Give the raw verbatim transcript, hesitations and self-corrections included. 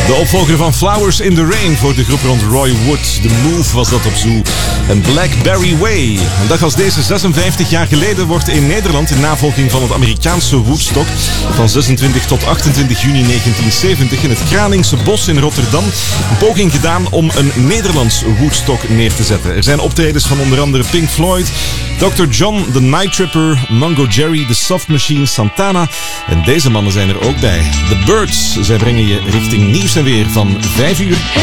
De opvolger van Flowers in the Rain voor de groep rond Roy Wood. The Move was dat op Zoo. En Blackberry Way. Een dag als deze, zesenvijftig jaar geleden, wordt in Nederland in navolging van het Amerikaanse Woodstock van zesentwintig tot achtentwintig juni negentienzeventig in het Kralingse Bos in Rotterdam een poging gedaan om een Nederlands Woodstock neer te zetten. Er zijn optredens van onder andere Pink Floyd, dokter John, The Night Tripper, Mungo Jerry, The Soft Machine, Santana. En deze mannen zijn er ook bij. The Birds. Zij brengen je richting nieuws en weer van vijf uur.